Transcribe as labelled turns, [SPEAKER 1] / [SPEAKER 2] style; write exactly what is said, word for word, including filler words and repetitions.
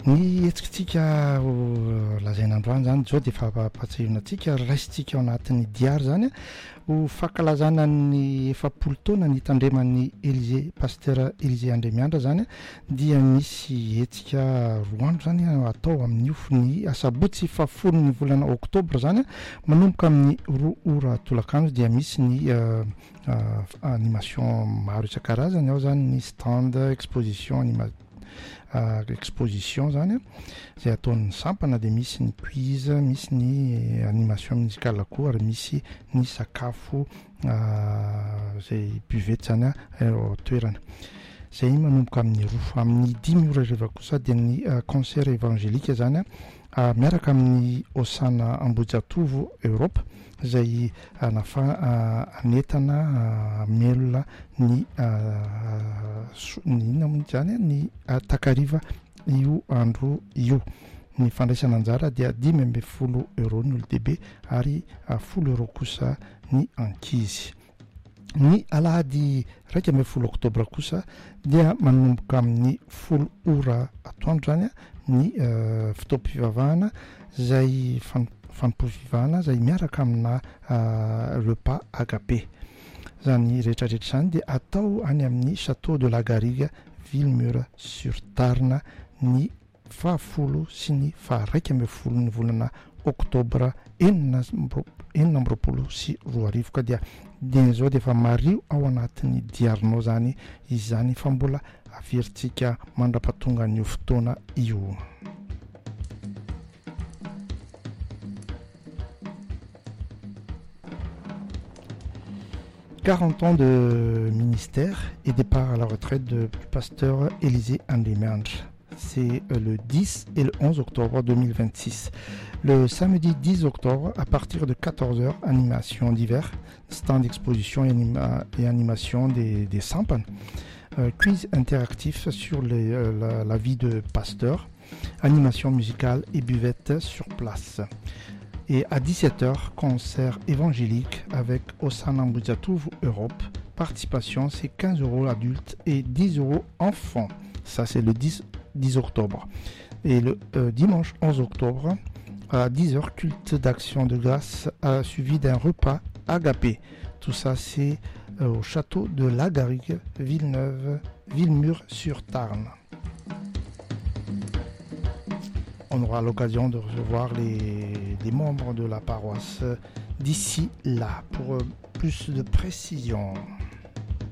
[SPEAKER 1] Ny etsikitsika lazaina androany zany zao dia fampatsahivanatsika raisintsika ao anatin'ny diary zany a ho fankalazana ny efapolo taona ny tandreman'ny Élysée Pasteur Élysée Andremiandra zany a dia misy hetsika roa andro zany atao amin'io ny asabotsy fahafolo ny volana oktobra zany a manomboka amin'ny roa ora tolakandro dia misy ny uh, uh, animation maro isan-karazany ao zany ny stand exposition anima Uh, exposition zany a zay ataon'ny sampana dia misy ny quiz, misy ny animation musicale koa ary misy ny sakafo uh, zay buvette zany a ao toerana zay manomboka amin'ny roa amin'ny dimy ora reva kosa dia ny uh, concert évangélique zany a uh, miaraka amin'ny Osana Ambojatovo Europe zay uh, nafa uh, anetana uh, melona ny uh, so, ny inona moa zany ny uh, takariva io andro io ny fandraisana anjara dia dimy amby folo euro ny olon-dehibe ary uh, folo euro kosa ny ankizy. Ny alahady raika amby folo oktobra kosa dia manomboka amin'ny folo ora atoandro zany ny uh, fitaom-pivavahana zay fan fanompofivahana zay miaraka amina uh, repas agape zany rehetrarehetra zany dia atao any amin'ny château de la Garrigue Villemur sur Tarn ny fahafolo sy ny faharaika amby folo ny volana oktobra enina enina amby roapolo sy roa arivo ka dia din'izao dia efa mario ao anatin'ny diarinao zany izy zany fa mbola averintsika mandra-pahatonga an'io fotoana io. quarante ans de ministère et départ à la retraite de, du pasteur Élysée Andremiandra. C'est le dix et le onze octobre deux mille vingt-six. Le samedi dix octobre, à partir de quatorze heures, animation d'hiver, stand d'exposition et, anima et animation des, des sampans, euh, quiz interactif sur les, euh, la, la vie de pasteur, animation musicale et buvette sur place. Et à dix-sept heures, concert évangélique avec Osana Ambojatovo Europe. Participation, c'est quinze euros adultes et dix euros enfants. Ça, c'est le dix octobre. Et le euh, dimanche onze octobre, à dix heures, culte d'action de grâce euh, suivi d'un repas agapé. Tout ça, c'est euh, au château de la Garrigue, Villeneuve, Villemur sur Tarn. On aura l'occasion de recevoir les, les membres de la paroisse d'ici là pour plus de précision.